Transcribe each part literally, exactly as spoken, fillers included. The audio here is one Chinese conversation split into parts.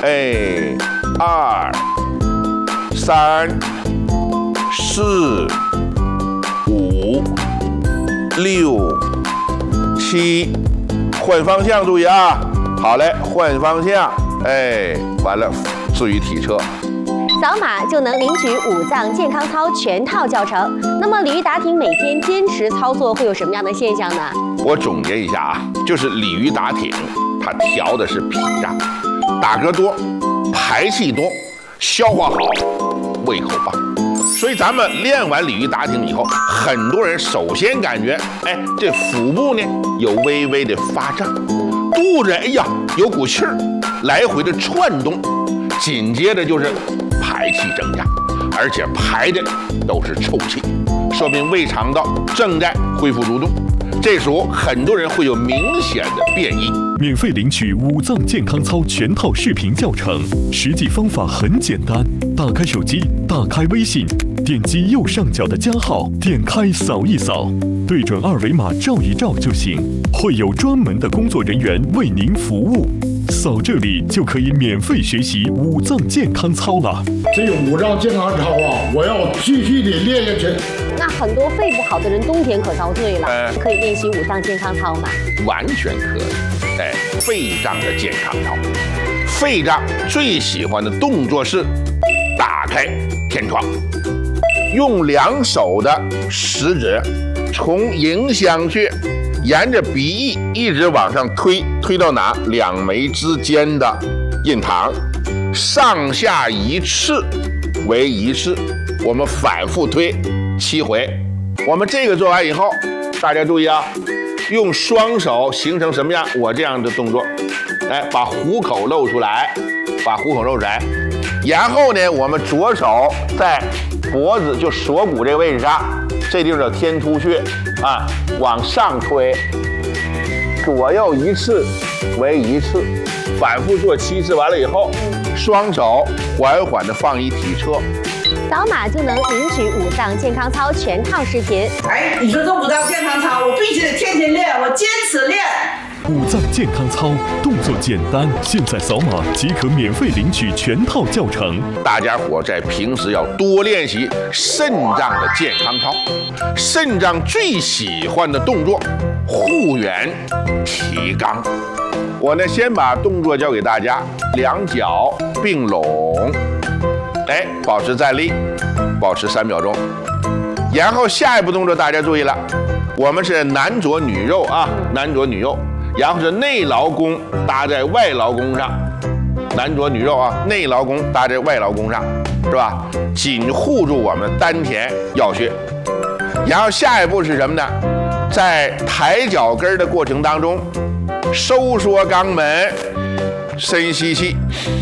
哎，二、三、四、五、六、七，换方向，注意啊！好嘞，换方向，哎，完了，至于体车。 扫码就能领取五脏健康操全套教程。那么鲤鱼打挺每天坚持操作会有什么样的现象呢？ 我总结一下啊，就是鲤鱼打挺，它调的是脾脏，打嗝多，排气多，消化好，胃口棒。所以咱们练完鲤鱼打挺以后，很多人首先感觉，哎，这腹部呢有微微的发胀，肚子哎呀有股气儿，来回的窜动，紧接着就是排气增加，而且排的都是臭气，说明胃肠道正在恢复蠕动。这时候很多人会有明显的变异。 免费领取五脏健康操全套视频教程，实际方法很简单，打开手机，打开微信，点击右上角的加号，点开扫一扫，对准二维码照一照就行，会有专门的工作人员为您服务。扫这里就可以免费学习五脏健康操了。 这个五脏健康操啊，我要继续的练下去。 那很多肺不好的人冬天可遭罪了，呃、可以练习五脏健康操吗？ 完全可以。哎，肺脏的健康操，肺脏最喜欢的动作是打开天窗，用两手的食指从迎香穴沿着鼻翼一直往上推，推到哪？两眉之间的印堂，上下一次为一次，我们反复推七回。我们这个做完以后，大家注意啊，用双手形成什么样？我这样的动作，哎，把虎口露出来，把虎口露出来，然后呢，我们左手在脖子就锁骨这个位置上，这地方叫天突穴啊，往上推，左右一次为一次，反复做七次，完了以后，双手缓缓的放一体侧。 扫码就能领取五脏健康操全套视频。 哎，你说这五脏健康操，我必须得天天练，我坚持练。 五脏健康操动作简单，现在扫码即可免费领取全套教程。 大家伙在平时要多练习肾脏的健康操，肾脏最喜欢的动作护元提肛。我呢先把动作教给大家，两脚并拢。哎，保持站立，保持三秒钟。然后下一步动作大家注意了，我们是男左女右啊，男左女右，然后是内劳宫搭在外劳宫上，男左女右啊，内劳宫搭在外劳宫上，是吧？紧护住我们丹田要穴。然后下一步是什么呢？在抬脚跟的过程当中，收缩肛门，深吸气。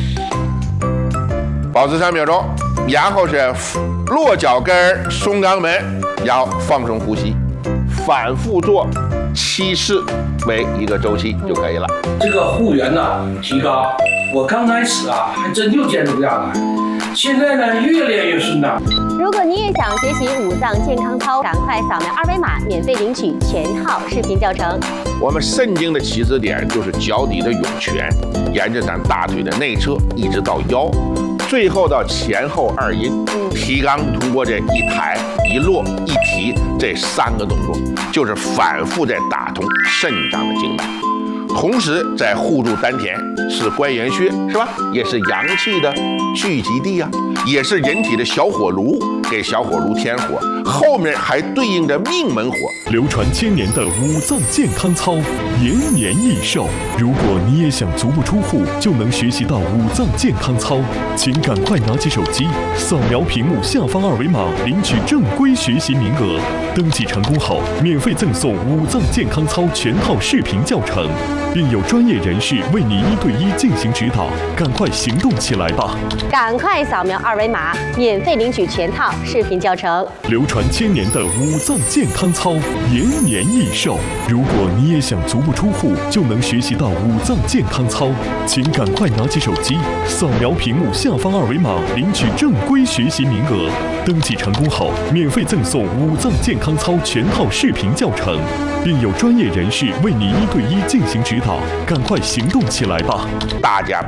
保持三秒钟，然后是落脚跟松肛门，然后放松呼吸，反复做七次为一个周期就可以了。 这个护元呢提高，我刚开始啊还真就坚持不下来，现在呢越练越顺当。 如果你也想学习五脏健康操，赶快扫描二维码，免费领取全套视频教程。 我们肾经的起始点就是脚底的涌泉，沿着咱大腿的内侧一直到腰。最后到前后二阴，提肛通过这一抬一落一提这三个动作，就是反复在打通肾脏的经脉，同时在护住丹田，是关元穴是吧？也是阳气的聚集地啊，也是人体的小火炉，给小火炉添火，后面还对应着命门火。 流传千年的五脏健康操，延年益寿。如果你也想足不出户就能学习到五脏健康操，请赶快拿起手机，扫描屏幕下方二维码，领取正规学习名额。登记成功后，免费赠送五脏健康操全套视频教程，并有专业人士为你一对一进行指导。赶快行动起来吧！ 赶快扫描二维码，免费领取全套视频教程。 流传千年的五脏健康操，延年益寿。如果你也想足不出户就能学习到五脏健康操，请赶快拿起手机，扫描屏幕下方二维码，领取正规学习名额。登记成功后，免费赠送五脏健康操全套视频教程，并有专业人士为你一对一进行指导。赶快行动起来吧！ 大家